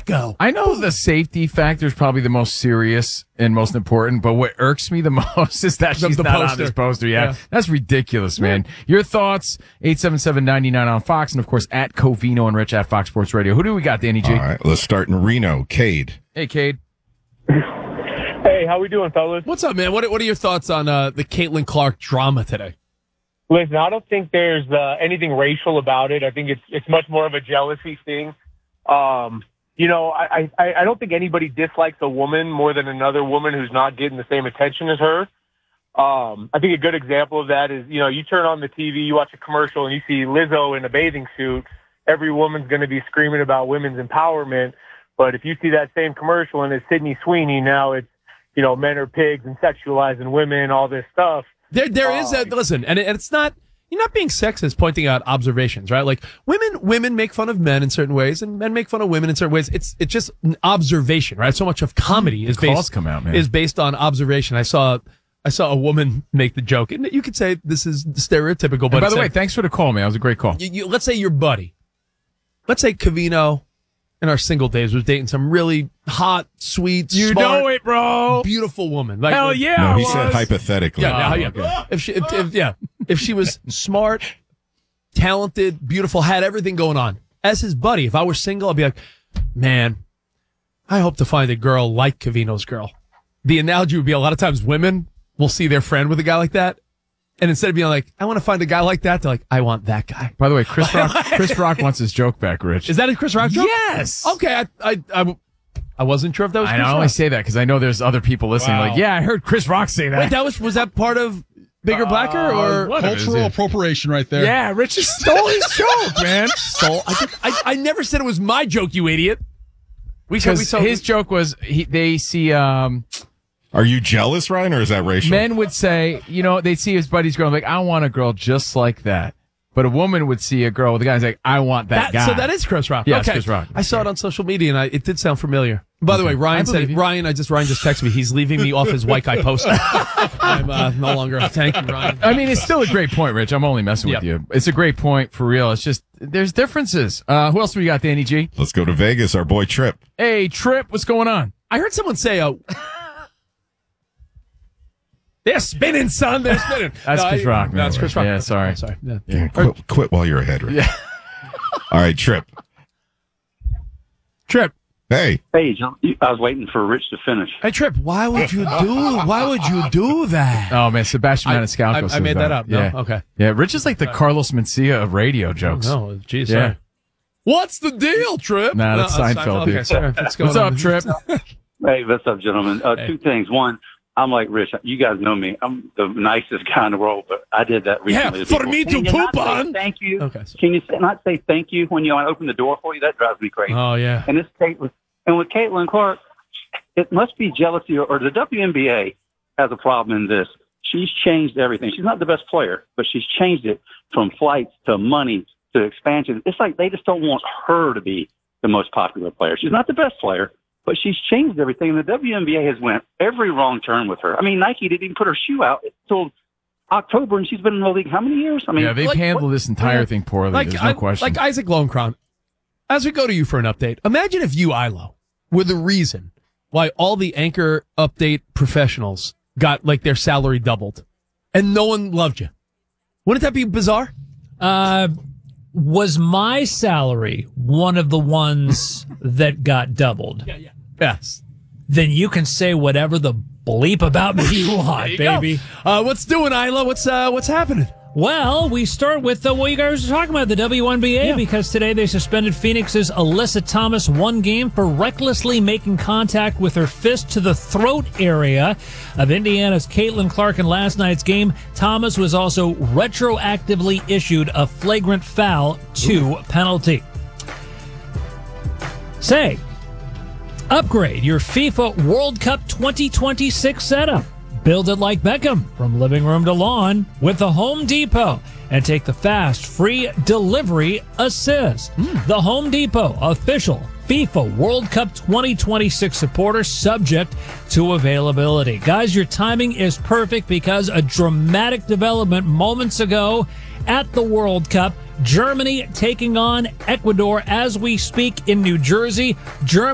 go? I know the safety factor is probably the most serious and most important, but what irks me the most is that she's not on this poster. Yeah. That's ridiculous, man. Your thoughts, 877-99 on Fox, and of course, at Covino and Rich at Fox Sports Radio. Who do we got, Danny G? All right, let's start in Reno. Cade. Hey, Cade. Hey, how we doing, fellas? What's up, man? What are your thoughts on the Caitlin Clark drama today? Listen, I don't think there's anything racial about it. I think it's much more of a jealousy thing. You know, I don't think anybody dislikes a woman more than another woman who's not getting the same attention as her. I think a good example of that is, you know, you turn on the TV, you watch a commercial, and you see Lizzo in a bathing suit. Every woman's going to be screaming about women's empowerment. But if you see that same commercial and it's Sydney Sweeney, now it's, you know, men are pigs and sexualizing women, all this stuff. There is a listen, and it's not. You're not being sexist, pointing out observations, right? Like women make fun of men in certain ways, and men make fun of women in certain ways. It's just an observation, right? So much of comedy is based on observation. I saw a woman make the joke, and you could say this is stereotypical. But by the way, thanks for the call, man. It was a great call. Let's say your buddy, let's say Covino, in our single days, was dating some really hot, sweet, smart, know it, bro, beautiful woman. Like, hell yeah! No, he said hypothetically. Yeah, okay. If she was smart, talented, beautiful, had everything going on. As his buddy, if I were single, I'd be like, man, I hope to find a girl like Covino's girl. The analogy would be a lot of times women will see their friend with a guy like that, and instead of being like, I want to find a guy like that, they're like, I want that guy. By the way, Chris Rock wants his joke back, Rich. Is that a Chris Rock joke? Yes. Okay, I wasn't sure if that was Chris Rock. I only say that because I know there's other people listening. Wow. Like, yeah, I heard Chris Rock say that. Wait, was that part of Bigger Blacker or cultural appropriation right there? Yeah, Rich just stole his joke, man. I never said it was my joke, you idiot. His joke was they see. Are you jealous, Ryan, or is that racial? Men would say, you know, they'd see his buddy's girl, like, I want a girl just like that. But a woman would see a girl with a guy and say, I want that guy. So that is Chris Rock. Yeah, okay. Chris Rock. I saw it on social media, and it did sound familiar. By the way, Ryan just texted me. He's leaving me off his white guy poster. I'm no longer. Thank you, Ryan. I mean, it's still a great point, Rich. I'm only messing with you. It's a great point for real. It's just there's differences. Who else do we got, Danny G? Let's go to Vegas. Our boy Trip. Hey, Trip, what's going on? I heard someone say, they're spinning, son. They're spinning. That's Chris Rock, man. That's Chris Rock. Yeah, sorry. I'm sorry. Yeah, quit while you're ahead, Rich. Yeah. All right, Trip. Hey. Hey, John. I was waiting for Rich to finish. Hey, Trip. Why would you do that? Oh man, Sebastian Maniscalco. I made that up. No? Yeah. Okay. Yeah, Rich is like the Carlos Mencia of radio jokes. No, geez. Yeah. Sorry. What's the deal, Trip? Nah, that's Seinfeld. Okay, sorry. What's up, Trip? Hey, what's up, gentlemen? Two things. One, I'm like Rich. You guys know me. I'm the nicest guy in the world, but I did that recently. Yeah, for me to poop on. Thank you. Okay. Can you not say thank you when you open the door for you? That drives me crazy. Oh yeah. And with Caitlin Clark, it must be jealousy, or the WNBA has a problem in this. She's changed everything. She's not the best player, but she's changed it from flights to money to expansion. It's like they just don't want her to be the most popular player. She's not the best player, but she's changed everything. And the WNBA has went every wrong turn with her. I mean, Nike didn't even put her shoe out until October, and she's been in the league how many years? I mean, yeah, they've handled this entire thing poorly. There's no question. Like Isaac Lowenkron, as we go to you for an update, imagine if you, Ilo, were the reason why all the Anchor Update professionals got like their salary doubled, and no one loved you. Wouldn't that be bizarre? Was my salary one of the ones that got doubled? Yeah. Yes. Then you can say whatever the bleep about me you want, baby. What's doing, Isla? What's happening? Well, we start with what you guys were talking about, the WNBA, because today they suspended Phoenix's Alyssa Thomas 1 game for recklessly making contact with her fist to the throat area of Indiana's Caitlin Clark in last night's game. Thomas was also retroactively issued a flagrant foul 2 penalty. Say, upgrade your FIFA World Cup 2026 setup. Build it like Beckham, from living room to lawn, with the Home Depot, and take the fast, free delivery assist. The Home Depot, official FIFA World Cup 2026 supporter, subject to availability. Guys, your timing is perfect because a dramatic development moments ago at the World Cup. Germany taking on Ecuador as we speak in New Jersey.